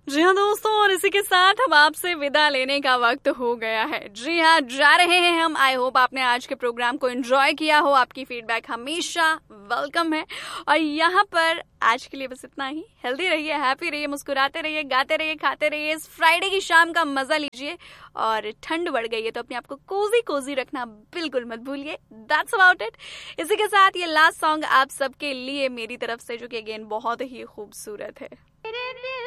जी हाँ दोस्तों, और इसी के साथ हम आपसे विदा लेने का वक्त हो गया है। जी हाँ, जा रहे हैं हम। आई होप आपने आज के प्रोग्राम को एंजॉय किया हो। आपकी फीडबैक हमेशा वेलकम है। और यहाँ पर आज के लिए बस इतना ही। हेल्दी रहिए, हैप्पी रहिए, मुस्कुराते रहिए, गाते रहिए, खाते रहिए। इस फ्राइडे की शाम का मजा लीजिए। और ठंड बढ़ गई है तो अपने आप को कोजी कोजी रखना बिल्कुल मत भूलिए। That's about it. इसी के साथ ये लास्ट सॉन्ग आप सबके लिए मेरी तरफ से, जो कि अगेन बहुत ही खूबसूरत है।